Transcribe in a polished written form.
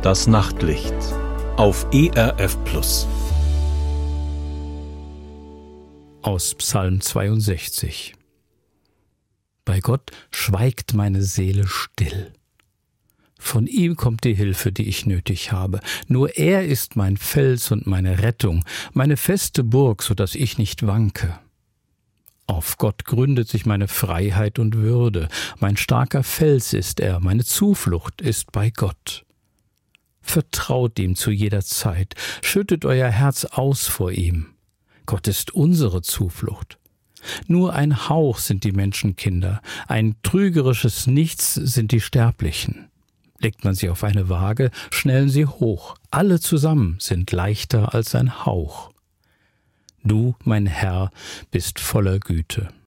Das Nachtlicht auf ERF Plus. Aus Psalm 62. Bei Gott schweigt meine Seele still. Von ihm kommt die Hilfe, die ich nötig habe. Nur er ist mein Fels und meine Rettung, meine feste Burg, so dass ich nicht wanke. Auf Gott gründet sich meine Freiheit und Würde. Mein starker Fels ist er, meine Zuflucht ist bei Gott. Vertraut ihm zu jeder Zeit, schüttet euer Herz aus vor ihm. Gott ist unsere Zuflucht. Nur ein Hauch sind die Menschenkinder, ein trügerisches Nichts sind die Sterblichen. Legt man sie auf eine Waage, schnellen sie hoch. Alle zusammen sind leichter als ein Hauch. Du, mein Herr, bist voller Güte.